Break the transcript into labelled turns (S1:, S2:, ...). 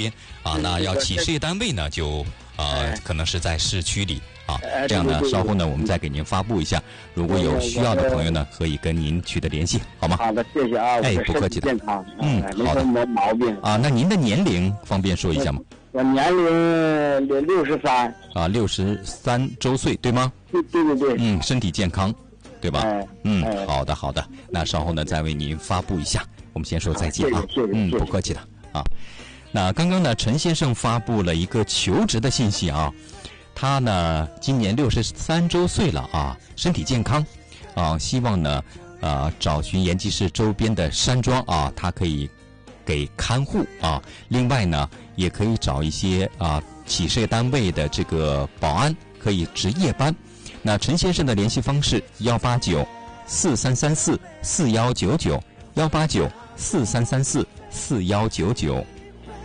S1: 边啊。那要起事业单位呢，就可能是在市区里啊。这样呢，稍后呢，我们再给您发布一下。如果有需要的朋友呢，可以跟您取得联系，好吗？
S2: 好的，谢谢啊。
S1: 不客气的。
S2: 健康，
S1: 好的，
S2: 没毛病
S1: 啊。那您的年龄方便说一下吗？
S2: 我年龄63
S1: 啊，63周岁，对吗？
S2: 对。
S1: 身体健康，对吧？好的。那稍后呢，再为您发布一下。我们先说再见啊。
S2: 谢谢。
S1: 不客气的啊。那刚刚呢，陈先生发布了一个求职的信息啊。他呢，今年63周岁了啊，身体健康啊，希望呢，找寻延吉市周边的山庄啊，他可以给看护啊。另外呢，也可以找一些企事业单位的这个保安，可以值夜班。那陈先生的联系方式18943344199，18943344199。